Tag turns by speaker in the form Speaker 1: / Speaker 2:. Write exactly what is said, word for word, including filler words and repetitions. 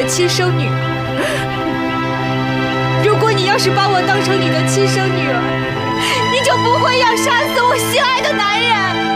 Speaker 1: 的亲生女儿。如果你要是把我当成你的亲生女儿，你就不会要杀死我心爱的男人。